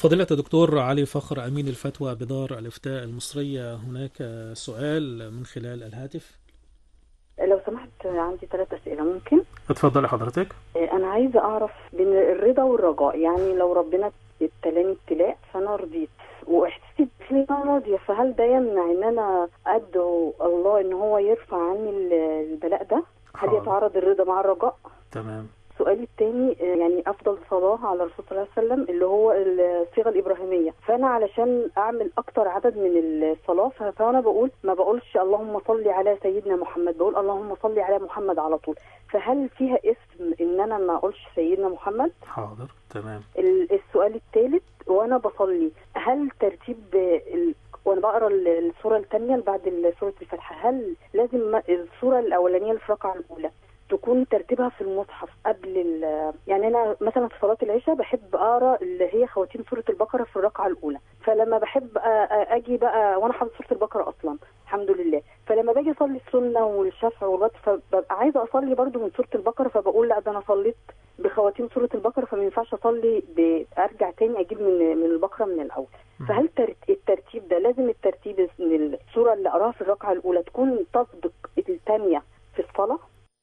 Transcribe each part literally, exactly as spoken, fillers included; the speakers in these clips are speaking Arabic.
فضيلة الدكتور علي فخر أمين الفتوى بدار الإفتاء المصرية، هناك سؤال من خلال الهاتف. لو سمحت عندي ثلاث أسئلة ممكن؟ اتفضلي حضرتك. أنا عايزة أعرف بين الرضا والرجاء، يعني لو ربنا ابتلاني ابتلاء فأنا رضيت وإحساسي إن أنا راضية، فهل ده يمنع إن أنا أدعو الله إن هو يرفع عني البلاء ده؟ هل حاضر. يتعارض الرضا مع الرجاء؟ تمام. سؤالي الثاني، يعني أفضل صلاة على الرسول صلى الله عليه وسلم اللي هو الصيغة الإبراهيمية، فأنا علشان أعمل أكتر عدد من الصلاة فأنا بقول ما بقولش اللهم صل على سيدنا محمد، بقول اللهم صل على محمد على طول، فهل فيها اسم إن أنا ما أقولش سيدنا محمد؟ حاضر. تمام. السؤال الثالث، وأنا بصلي هل ترتيب ال... وانا بقرا السوره الثانيه اللي بعد سوره الفاتحه، هل لازم السوره الاولانيه اللي في الركعه الاولى تكون ترتيبها في المصحف قبل ال... يعني انا مثلا في صلاه العشاء بحب اقرا اللي هي خواتيم سوره البقره في الركعه الاولى، فلما بحب اجي بقى وانا حافظ سوره البقره اصلا الحمد لله، فلما باجي اصلي السنه والشفع والوتر فببقى عايزه اصلي برده من سوره البقره، فبقول لا ده انا صليت بخواتيم سوره البقره فما ينفعش اصلي ارجع تاني اجيب من من البقره من الاول. فهل الترتيب ده لازم الترتيب ان السوره اللي اقراها في الركعه الاولى تكون تصدق الثانيه في الصلاه؟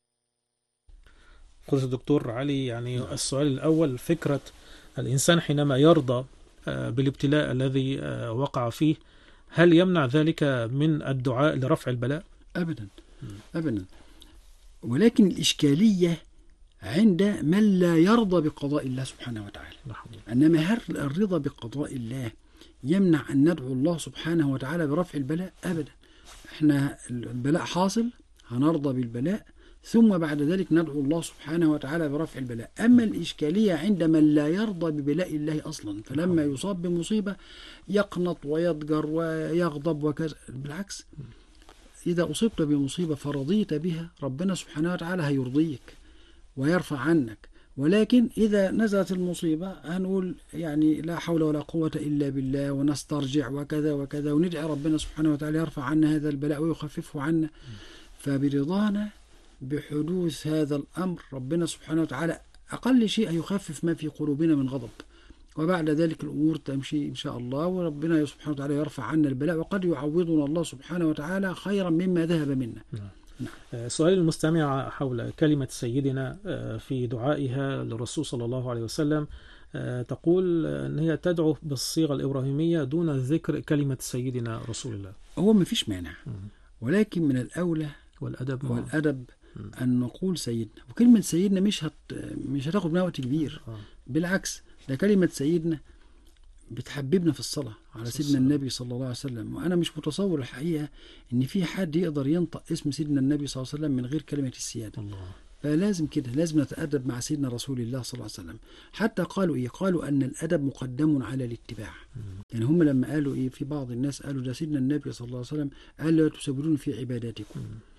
فضيلة الدكتور علي، يعني السؤال الأول، فكرة الإنسان حينما يرضى بالابتلاء الذي وقع فيه، هل يمنع ذلك من الدعاء لرفع البلاء؟ أبدا أبدا، ولكن الإشكالية عند من لا يرضى بقضاء الله سبحانه وتعالى. إنما هل الرضا بقضاء الله يمنع أن ندعو الله سبحانه وتعالى برفع البلاء؟ أبدا. احنا البلاء حاصل هنرضى بالبلاء، ثم بعد ذلك ندعو الله سبحانه وتعالى برفع البلاء. أما الإشكالية عند من لا يرضى ببلاء الله أصلا، فلما يصاب بمصيبة يقنط ويضجر ويغضب وكذا. بالعكس، إذا أصبت بمصيبة فرضيت بها ربنا سبحانه وتعالى هيرضيك ويرفع عنك، ولكن إذا نزلت المصيبة هنقول يعني لا حول ولا قوة إلا بالله ونسترجع وكذا وكذا وندعي ربنا سبحانه وتعالى يرفع عنا هذا البلاء ويخففه عنا. فبرضانا بحدوث هذا الأمر ربنا سبحانه وتعالى أقل شيء يخفف ما في قلوبنا من غضب، وبعد ذلك الأمور تمشي إن شاء الله، وربنا سبحانه وتعالى يرفع عنا البلاء، وقد يعوضنا الله سبحانه وتعالى خيرا مما ذهب منا. نعم. سؤال المستمع حول كلمة سيدنا في دعائها للرسول صلى الله عليه وسلم، تقول أن هي تدعو بالصيغة الإبراهيمية دون ذكر كلمة سيدنا رسول الله. هو ما فيش مانع، ولكن من الأولى والأدب والأدب أن نقول سيدنا، وكلمة سيدنا مش هت مش هتاخد منها وقت كبير. بالعكس، ده كلمة سيدنا بتحببنا في الصلاة على سيدنا النبي صلى الله عليه وسلم. وأنا مش متصور الحقيقة إن في حد يقدر ينطق اسم سيدنا النبي صلى الله عليه وسلم من غير كلمة السيادة. الله. فلازم كده، لازم نتأدب مع سيدنا رسول الله صلى الله عليه وسلم. حتى قالوا إيه؟ قالوا أن الأدب مقدم على الاتباع. يعني هم لما قالوا إيه، في بعض الناس قالوا ده سيدنا النبي صلى الله عليه وسلم قال لا تسبلون في عباداتكم.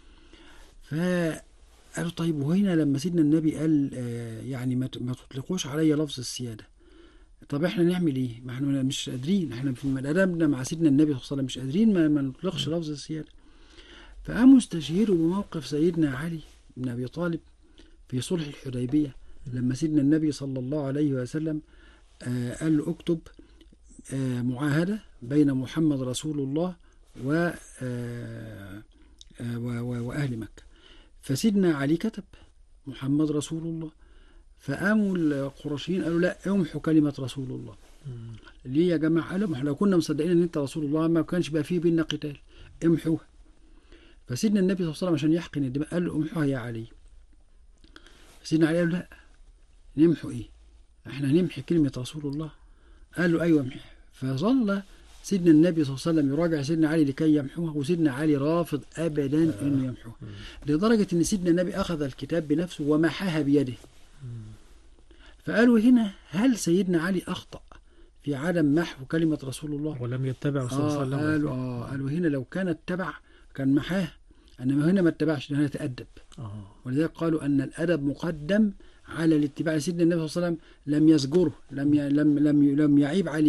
فقالوا طيب، وهنا لما سيدنا النبي قال آه يعني ما تطلقوش علي لفظ السيادة، طب احنا نعمل ايه؟ ما احنا مش قادرين، احنا في ادبنا مع سيدنا النبي صلى الله عليه وسلم مش قادرين ما, ما نطلقش لفظ السيادة. فقاموا استشيروا بموقف سيدنا علي بن ابي طالب في صلح الحديبية، لما سيدنا النبي صلى الله عليه وسلم آه قال له اكتب آه معاهدة بين محمد رسول الله و آه آه واهل مكة. فسيدنا علي كتب محمد رسول الله، فقاموا القرشيين قالوا لا، امحوا كلمة رسول الله. مم. ليه يا جماعة؟ قالوا ما احنا لو كنا مصدقين ان انت رسول الله ما كانش بقى فيه بيننا قتال، امحوها. فسيدنا النبي صلى الله عليه وسلم عشان يحقن الدماء قال له امحوها يا علي. فسيدنا علي قال له لا، نمحو ايه؟ احنا نمحي كلمة رسول الله. قال له ايوه امحي. فظل سيدنا النبي صلى الله عليه وسلم يراجع سيدنا علي لكي يمحوها، وسيدنا علي رافض ابدا آه. انه يمحوها، لدرجة ان سيدنا النبي اخذ الكتاب بنفسه ومحاها بيده. فقالوا هنا هل سيدنا علي أخطأ في عدم محو كلمة رسول الله ولم يتبع رسول الله صلى الله عليه وسلم؟ قالوا آه قالوا هنا لو كان اتبع كان محاه، انما هنا ما اتبعش، هنا تأدب. آه. ولذلك قالوا أن الأدب مقدم على الاتباع. سيدنا النبي صلى الله عليه وسلم لم يزجره، لم ي... لم لم لم يعيب عليه،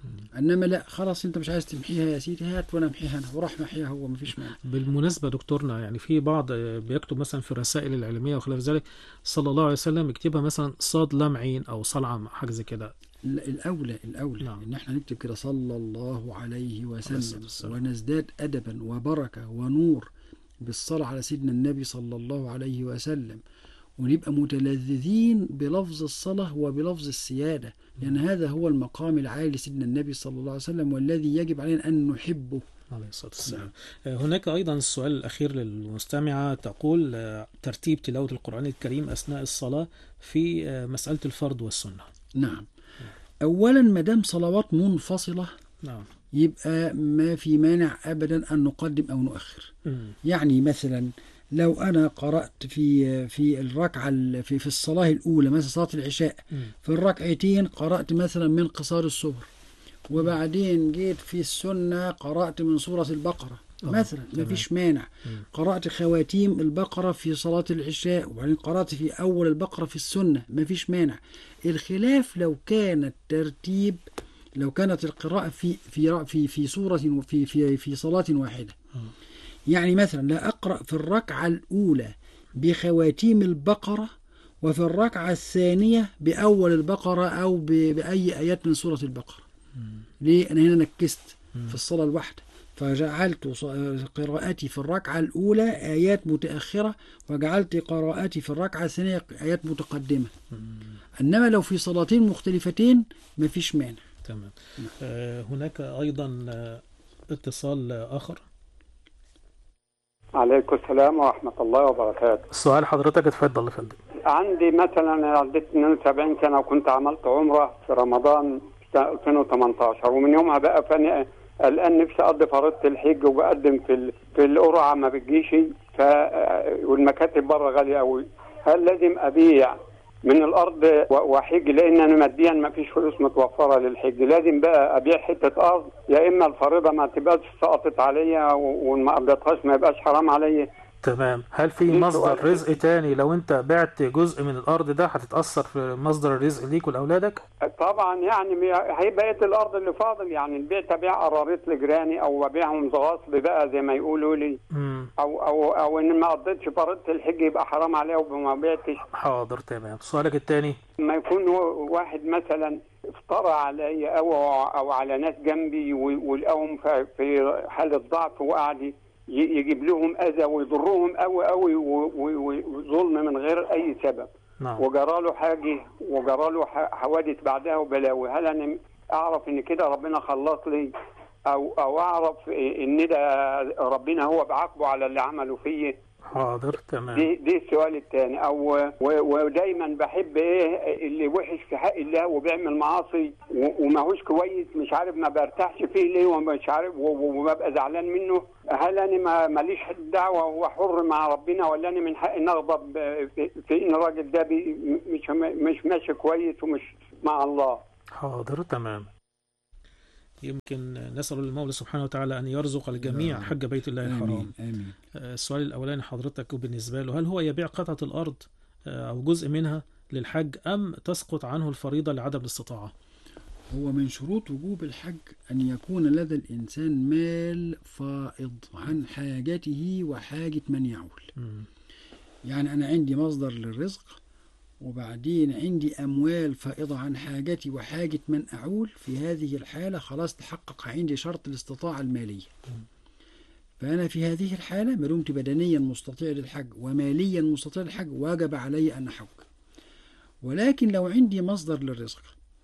انما لا خلاص انت مش عايز تمحيها يا سيدي هات وانا امحيها انا، وراح محيها هو مفيش مانع. بالمناسبة دكتورنا، يعني في بعض بيكتب مثلا في الرسائل العلمية وخلاف ذلك صلى الله عليه وسلم، يكتبها مثلا صاد لام عين أو صلعة حاجة زي كده. الأولى الأولى نعم. إن احنا نكتب كده صلى الله عليه وسلم، السلام. ونزداد أدبا وبركة ونور بالصلاة على سيدنا النبي صلى الله عليه وسلم، ونبقى متلذذين بلفظ الصلاة وبلفظ السيادة، لأن هذا هو المقام العالي لسيدنا النبي صلى الله عليه وسلم والذي يجب علينا أن نحبه عليه الصلاة والسلام. هناك أيضا السؤال الأخير للمستمعة، تقول ترتيب تلاوة القرآن الكريم أثناء الصلاة في مسألة الفرض والسنة. نعم. أولا مدام صلوات منفصلة نعم. يبقى ما في مانع أبدا أن نقدم أو نؤخر. م. يعني مثلا لو أنا قرأت في في الركعة في في الصلاة الأولى مثلا صلاة العشاء، م. في الركعتين قرأت مثلا من قصار السور، وبعدين جيت في السنة قرأت من سورة البقرة مثلا، ما فيش مانع. م. قرأت خواتيم البقرة في صلاة العشاء، وبعدين قرأت في أول البقرة في السنة، ما فيش مانع. الخلاف لو كان الترتيب، لو كانت القراءة في في في في سورة في في في صلاة واحدة. م. يعني مثلا لا أقرأ في الركعة الأولى بخواتيم البقرة، وفي الركعة الثانية بأول البقرة أو بأي آيات من سورة البقرة. م. ليه؟ أنا هنا نكست م. في الصلاة الواحدة، فجعلت قراءتي في الركعة الأولى آيات متأخرة، وجعلت قراءتي في الركعة الثانية آيات متقدمة. م. إنما لو في صلاتين مختلفتين مفيش مانع. تمام. آه هناك أيضا آه اتصال آخر. عليكم السلام ورحمة الله وبركاته. سؤال حضرتك، اتفضل يا فندم. عندي مثلا عديت اثنين وسبعين سنة وكنت عملت عمرة في رمضان ألفين وثمانية عشر، ومن يومها بقى فاني الآن نفسي أقضي فريضة الحج وبقدم في ال... في القرعة ما بتجيش، ف... والمكاتب بره غالية قوي. هل لازم أبيع من الأرض وحج لأن أنا ماديا ما فيش فلوس متوفرة للحج؟ لازم بقى أبيع حتة أرض، يا إما الفريضة ما تبقاش سقطت عليا وما قضيتهاش ما يبقاش حرام عليا. تمام. هل في مصدر رزق تاني لو انت بعت جزء من الارض ده هتتأثر في مصدر الرزق ليك ولأولادك؟ طبعا، يعني هي بقيت الارض اللي فاضل، يعني البيت ابيع قراريط لجيراني او ابيعهم غصب بقى زي ما يقولوا لي، مم. او او او ان ما قضيتش فريضة الحج يبقى حرام عليا وما بعتش. حاضر تمام. سؤالك الثاني، ما يكون واحد مثلا افترى عليا او او على ناس جنبي ولقاهم في حالة ضعف وقعد يجيب لهم اذى ويضرهم قوي قوي وظلم من غير اي سبب. نعم. وجرى له حاجه وجرى له حوادث بعدها وبلاوي، هل انا اعرف ان كده ربنا خلص لي، او او اعرف ان ده ربنا هو بعاقبه على اللي عمله فيه؟ حاضر تمام. دي دي السؤال الثاني. او ودايما بحب ايه اللي وحش في حق الله وبيعمل معاصي وما هوش كويس، مش عارف ما برتاحش فيه ليه ومش عارف وببقى زعلان منه. هل انا ماليش دعوه وهو حر مع ربنا، ولا انا من حقي نغضب في ان الراجل ده مش مش ماشي كويس ومش مع الله؟ حاضر تمام. يمكن نسأل المولى سبحانه وتعالى أن يرزق الجميع حج بيت الله الحرام. آمين. آمين. السؤال الأولاني حضرتك بالنسبة له، هل هو يبيع قطعة الأرض أو جزء منها للحج، أم تسقط عنه الفريضة لعدم الاستطاعة؟ هو من شروط وجوب الحج أن يكون لدى الإنسان مال فائض عن حاجته وحاجة من يعول. م. يعني أنا عندي مصدر للرزق، وبعدين عندي أموال فائضة عن حاجتي وحاجة من أعول. في هذه الحالة خلاص تحقق عندي شرط الاستطاعة المالية. فأنا في هذه الحالة ما دمت بدنيا مستطيع للحج وماليا مستطيع للحج واجب علي أن أحج. ولكن لو عندي مصدر للرزق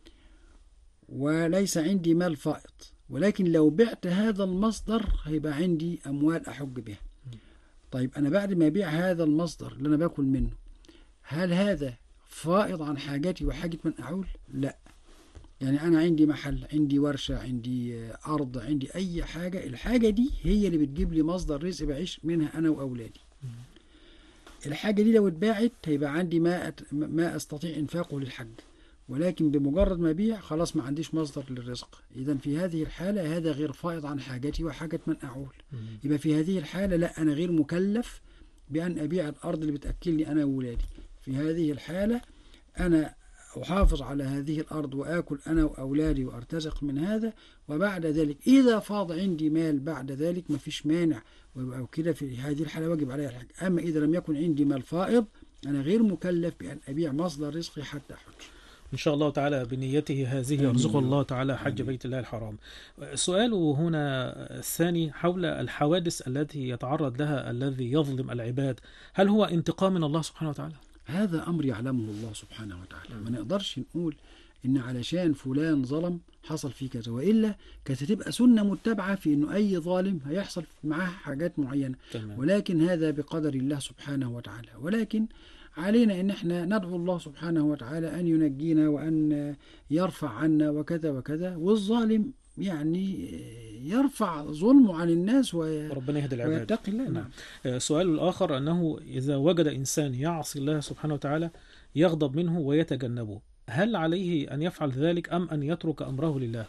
وليس عندي مال فائض، ولكن لو بعت هذا المصدر هيبقى عندي أموال أحج بها. طيب أنا بعد ما أبيع هذا المصدر اللي أنا باكل منه، هل هذا فائض عن حاجاتي وحاجة من أعول؟ لا. يعني أنا عندي محل، عندي ورشة، عندي أرض، عندي أي حاجة، الحاجة دي هي اللي بتجيب لي مصدر رزق بعيش منها أنا وأولادي. الحاجة دي لو اتباعت هيبقى عندي ما أت... ما أستطيع إنفاقه للحج، ولكن بمجرد ما أبيع خلاص ما عنديش مصدر للرزق. إذن في هذه الحالة هذا غير فائض عن حاجتي وحاجة من أعول. يبقى في هذه الحالة لا، أنا غير مكلف بأن أبيع الأرض اللي بتأكلني أنا وولادي. في هذه الحالة أنا أحافظ على هذه الأرض وآكل أنا وأولادي وأرتزق من هذا، وبعد ذلك إذا فاض عندي مال بعد ذلك ما فيش مانع، وكده في هذه الحالة واجب علي الحج. أما إذا لم يكن عندي مال فائض أنا غير مكلف بأن أبيع مصدر رزقي حتى أحج. إن شاء الله تعالى بنيته هذه يرزقه الله تعالى حج بيت الله الحرام. سؤاله هنا الثاني حول الحوادث التي يتعرض لها الذي يظلم العباد، هل هو انتقام من الله سبحانه وتعالى؟ هذا أمر يعلمه الله سبحانه وتعالى. ما نقدرش نقول إن علشان فلان ظلم حصل فيه كذا، وإلا كانت هتبقى سنة متبعة في إنه أي ظالم هيحصل معاه حاجات معينة. تمام. ولكن هذا بقدر الله سبحانه وتعالى، ولكن علينا إن احنا ندعو الله سبحانه وتعالى أن ينجينا وأن يرفع عنا وكذا وكذا، والظالم يعني يرفع ظلمه عن الناس وربنا يهدي العباد ويتقي الله. نعم. السؤال الآخر أنه إذا وجد إنسان يعصي الله سبحانه وتعالى يغضب منه ويتجنبه، هل عليه أن يفعل ذلك أم أن يترك أمره لله؟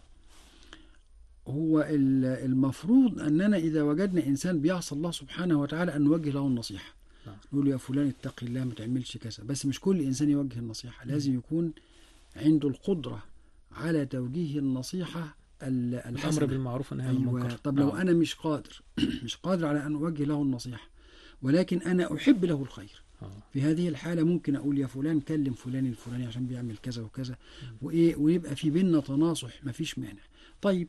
هو المفروض أننا إذا وجدنا إنسان بيعصي الله سبحانه وتعالى أن نوجه له النصيحة. نعم. نقول يا فلان اتق الله ما تعملش كذا، بس مش كل إنسان يوجه النصيحة. لازم يكون عنده القدرة على توجيه النصيحة الحسنة، الأمر بالمعروف والنهي عن المنكر. أيوة. طب لو أنا مش قادر مش قادر على أن أوجه له النصيحة، ولكن أنا أحب له الخير، في هذه الحالة ممكن أقول يا فلان كلم فلان الفلاني عشان بيعمل كذا وكذا، وإيه ويبقى في بيننا تناصح، ما فيش مانع. طيب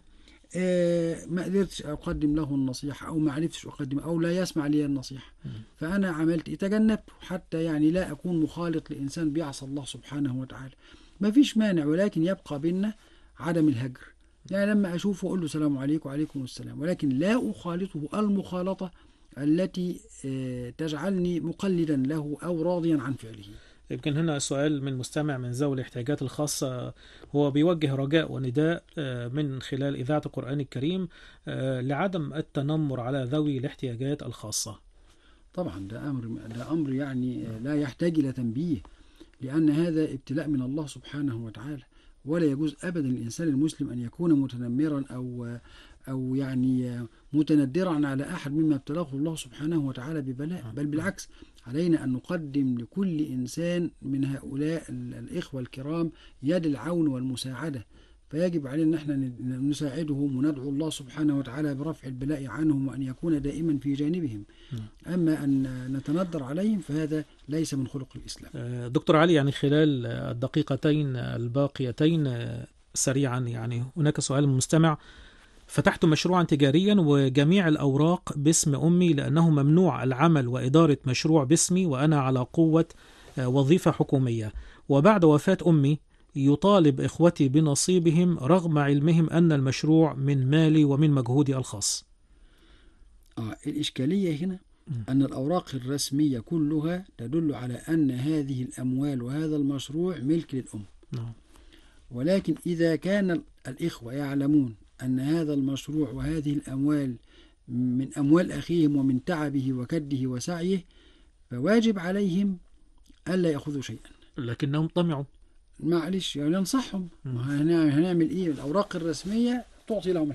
آه ما قدرتش أقدم له النصيحة أو ما عرفتش أقدم أو لا يسمع لي النصيحة، فأنا عملت إيه؟ تجنبته حتى يعني لا أكون مخالط لإنسان بيعصى الله سبحانه وتعالى. ما فيش مانع، ولكن يبقى بيننا عدم الهجر. يعني لما أشوفه أقول له السلام عليكم وعليكم السلام، ولكن لا أخالطه المخالطة التي تجعلني مقلدا له أو راضيا عن فعله. يمكن هنا سؤال من مستمع من ذوي الاحتياجات الخاصة، هو بيوجه رجاء ونداء من خلال إذاعة القرآن الكريم لعدم التنمر على ذوي الاحتياجات الخاصة. طبعا ده أمر ده أمر يعني لا يحتاج إلى تنبيه، لأن هذا ابتلاء من الله سبحانه وتعالى، ولا يجوز أبدا الإنسان المسلم أن يكون متنمرا أو أو يعني متندرا على أحد مما ابتلاه الله سبحانه وتعالى ببلاء، بل بالعكس علينا أن نقدم لكل إنسان من هؤلاء الإخوة الكرام يد العون والمساعدة، فيجب علينا أن احنا نساعدهم وندعو الله سبحانه وتعالى برفع البلاء عنهم وأن يكون دائما في جانبهم. أما أن نتندر عليهم فهذا ليس من خلق الإسلام. دكتور علي، يعني خلال الدقيقتين الباقيتين سريعا، يعني هناك سؤال من مستمع: فتحت مشروعا تجاريا وجميع الأوراق باسم أمي لأنه ممنوع العمل وإدارة مشروع باسمي وأنا على قوة وظيفة حكومية، وبعد وفاة أمي يطالب إخوتي بنصيبهم رغم علمهم أن المشروع من مالي ومن مجهودي الخاص. آه الإشكالية هنا أن الأوراق الرسمية كلها تدل على أن هذه الأموال وهذا المشروع ملك للأم. نعم. ولكن إذا كان الإخوة يعلمون أن هذا المشروع وهذه الأموال من أموال أخيهم ومن تعبه وكده وسعيه، فواجب عليهم ألا يأخذوا شيئا. لكنهم طمعوا. معلش يعني ننصحهم، هنعمل إيه؟ الأوراق الرسمية تعطي لهم